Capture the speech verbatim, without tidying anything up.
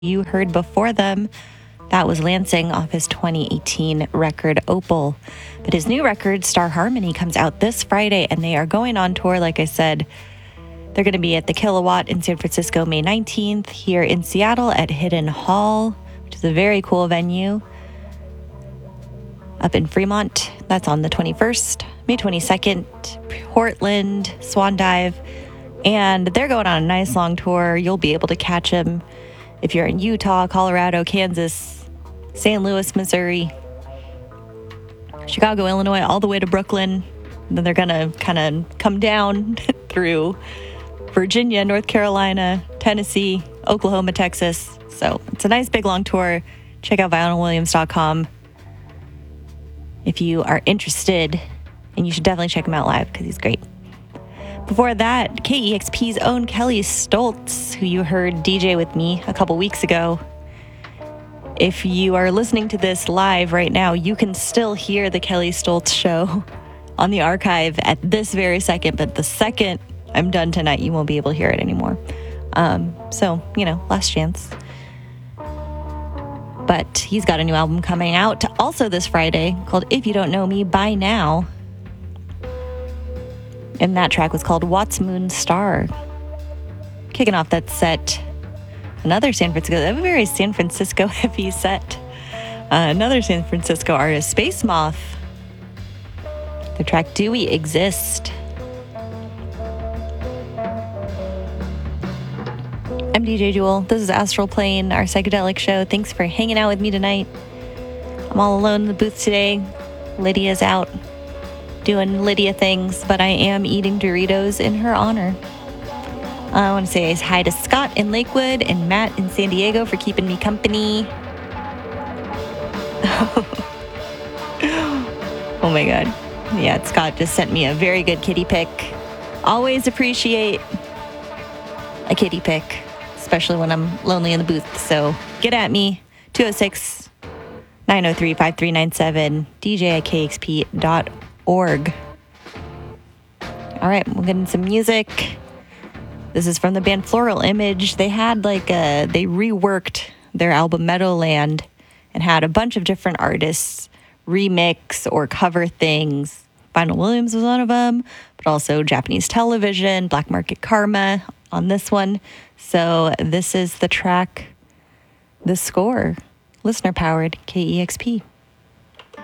You heard before them, that was Lansing off his twenty eighteen record Opal. But his new record, Star Harmony, comes out this Friday, and they are going on tour, like I said. They're going to be at the Kilowatt in San Francisco May nineteenth, here in Seattle at Hidden Hall, which is a very cool venue. Up in Fremont, that's on the twenty-first, May twenty-second, Portland, Swan Dive. And they're going on a nice long tour. You'll be able to catch them if you're in Utah, Colorado, Kansas, Saint Louis, Missouri, Chicago, Illinois, all the way to Brooklyn. And then they're going to kind of come down through Virginia, North Carolina, Tennessee, Oklahoma, Texas. So it's a nice big long tour. Check out vinyl williams dot com if you are interested. And you should definitely check him out live because he's great. Before that, K E X P's own Kelly Stoltz, who you heard D J with me a couple weeks ago. If you are listening to this live right now, you can still hear the Kelly Stoltz show on the archive at this very second. But the second I'm done tonight, you won't be able to hear it anymore. Um, so, you know, last chance. But he's got a new album coming out also this Friday called If You Don't Know Me By Now. And that track was called Watts Moon Star. Kicking off that set, another San Francisco, a very San Francisco heavy set. Uh, another San Francisco artist, Space Moth. The track Do We Exist? I'm D J Jewel. This is Astral Plane, our psychedelic show. Thanks for hanging out with me tonight. I'm all alone in the booth today. Lydia's out doing Lydia things, but I am eating Doritos in her honor. I want to say hi to Scott in Lakewood and Matt in San Diego for keeping me company. Oh my God. Yeah, Scott just sent me a very good kitty pic. Always appreciate a kitty pic, especially when I'm lonely in the booth. So get at me, two oh six, nine oh three, five three nine seven, D J at K X P dot org. All right, we'll get into some music. This is from the band Floral Image. They had like a, they reworked their album Meadowland and had a bunch of different artists remix or cover things. Vinyl Williams was one of them, but also Japanese Television, Black Market Karma on this one. So this is the track, The Score, listener powered K E X P.